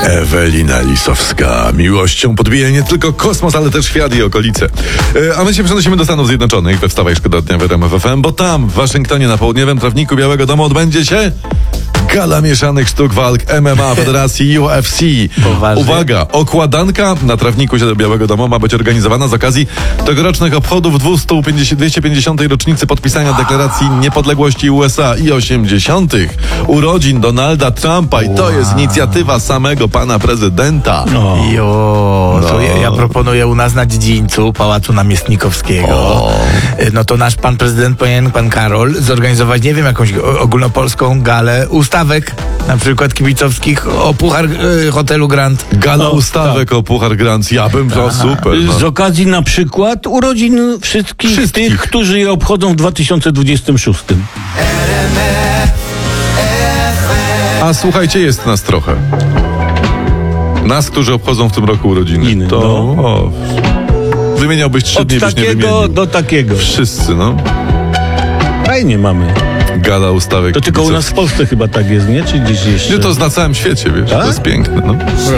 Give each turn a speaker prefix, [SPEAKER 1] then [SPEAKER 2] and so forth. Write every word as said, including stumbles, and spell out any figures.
[SPEAKER 1] Ewelina Lisowska. Miłością podbija nie tylko kosmos, ale też świat i okolice. E, a my się przenosimy do Stanów Zjednoczonych we Wstawaj Szkoda Dnia w R M F F M, bo tam, w Waszyngtonie, na południowym trawniku Białego Domu odbędzie się Gala Mieszanych Sztuk Walk M M A Federacji U F C.
[SPEAKER 2] Poważnie?
[SPEAKER 1] Uwaga, okładanka na trawniku się do Białego Domu ma być organizowana z okazji tegorocznych obchodów dwieście pięćdziesiątej rocznicy podpisania Deklaracji Niepodległości U S A i osiemdziesiątych urodzin Donalda Trumpa. I to jest inicjatywa samego pana prezydenta.
[SPEAKER 2] No. Jo, to
[SPEAKER 1] No.
[SPEAKER 2] ja, ja proponuję u nas na dziedzińcu Pałacu Namiestnikowskiego.
[SPEAKER 1] O.
[SPEAKER 2] No to nasz pan prezydent powinien, pan Karol, zorganizować, nie wiem, jakąś o- ogólnopolską galę ustawek, na przykład kibicowskich o puchar y, hotelu Grand.
[SPEAKER 1] Gala
[SPEAKER 3] O,
[SPEAKER 1] ustawek o Puchar Grand. Ja bym to super.
[SPEAKER 3] Z
[SPEAKER 1] No.
[SPEAKER 3] okazji na przykład urodzin wszystkich,
[SPEAKER 1] Wszystkich.
[SPEAKER 3] tych, którzy je obchodzą w dwa tysiące dwudziestym szóstym.
[SPEAKER 1] A słuchajcie, jest nas trochę. Nas, którzy obchodzą w tym roku urodziny.
[SPEAKER 3] Iny,
[SPEAKER 1] To
[SPEAKER 3] no.
[SPEAKER 1] o, wymieniałbyś trzy
[SPEAKER 3] Od
[SPEAKER 1] dni, byś nie
[SPEAKER 3] takiego
[SPEAKER 1] wymienił.
[SPEAKER 3] do takiego.
[SPEAKER 1] Wszyscy, no.
[SPEAKER 3] Fajnie mamy.
[SPEAKER 1] Gala ustawek
[SPEAKER 3] To tylko u nas w
[SPEAKER 1] kibicowskich.
[SPEAKER 3] Polsce chyba tak jest, nie? Czy gdzieś jeszcze?
[SPEAKER 1] Nie, to na całym świecie, wiesz.
[SPEAKER 3] Tak?
[SPEAKER 1] To jest piękne, no.